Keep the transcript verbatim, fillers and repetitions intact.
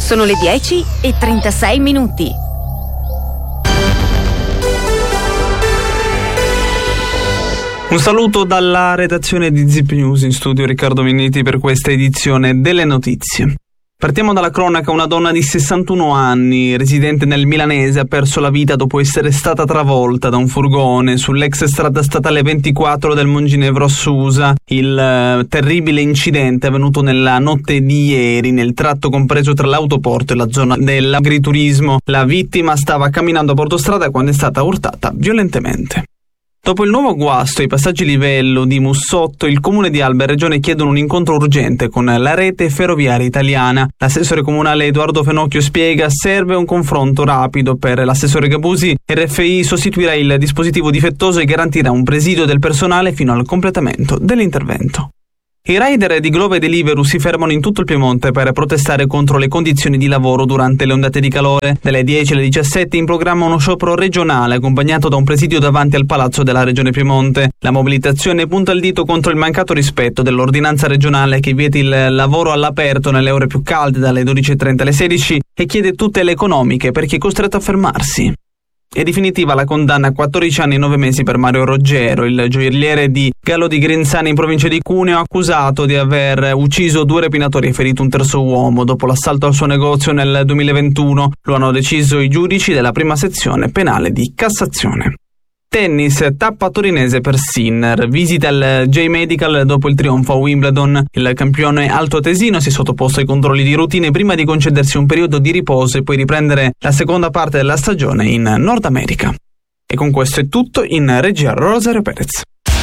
Sono le dieci e trentasei minuti. Un saluto dalla redazione di Zip News, in studio Riccardo Minniti per questa edizione delle notizie. Partiamo dalla cronaca. Una donna di sessantuno anni, residente nel milanese, ha perso la vita dopo essere stata travolta da un furgone sull'ex strada statale ventiquattro del Monginevro a Susa. Il eh, terribile incidente è avvenuto nella notte di ieri, nel tratto compreso tra l'autoporto e la zona dell'agriturismo. La vittima stava camminando a bordostrada quando è stata urtata violentemente. Dopo il nuovo guasto ai passaggi livello di Mussotto, il comune di Alba e Regione chiedono un incontro urgente con la rete ferroviaria italiana. L'assessore comunale Edoardo Fenocchio spiega: serve un confronto rapido. Per l'assessore Gabusi, R F I sostituirà il dispositivo difettoso e garantirà un presidio del personale fino al completamento dell'intervento. I rider di Glovo e Deliveroo si fermano in tutto il Piemonte per protestare contro le condizioni di lavoro durante le ondate di calore. Dalle dieci alle diciassette in programma uno sciopero regionale accompagnato da un presidio davanti al Palazzo della Regione Piemonte. La mobilitazione punta il dito contro il mancato rispetto dell'ordinanza regionale che vieta il lavoro all'aperto nelle ore più calde dalle dodici e trenta alle sedici e chiede tutele economiche per chi è costretto a fermarsi. È definitiva la condanna a quattordici anni e nove mesi per Mario Roggero, il gioielliere di Gallo di Grinzane in provincia di Cuneo, accusato di aver ucciso due rapinatori e ferito un terzo uomo dopo l'assalto al suo negozio nel duemilaventuno. Lo hanno deciso i giudici della prima sezione penale di Cassazione. Tennis, tappa torinese per Sinner, visita il J-Medical dopo il trionfo a Wimbledon. Il campione altoatesino si è sottoposto ai controlli di routine prima di concedersi un periodo di riposo e poi riprendere la seconda parte della stagione in Nord America. E con questo è tutto. In regia Rosario Perez.